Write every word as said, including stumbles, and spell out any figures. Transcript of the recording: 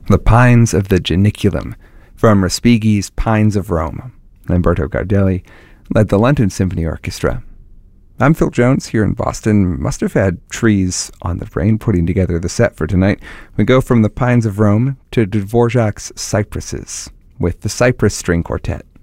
The Pines of the Janiculum, from Respighi's Pines of Rome. Lamberto Gardelli led the London Symphony Orchestra. I'm Phil Jones here in Boston. Must have had trees on the brain putting together the set for tonight. We go from the Pines of Rome to Dvorak's Cypresses with the Cypress String Quartet.